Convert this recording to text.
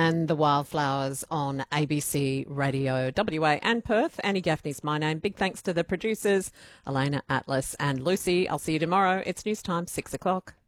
and the Wildflowers on ABC Radio WA and Perth. Annie Gaffney's my name. Big thanks to the producers, Elena, Atlas and Lucy. I'll see you tomorrow. It's news time, 6 o'clock.